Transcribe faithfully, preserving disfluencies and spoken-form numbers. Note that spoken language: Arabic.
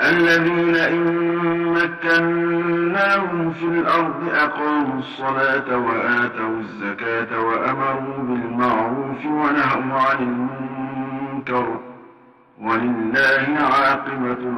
الذين إن مكناهم في الأرض أقاموا الصلاة وآتوا الزكاة وأمروا بالمعروف ونهوا عن المنكر ولله عاقبة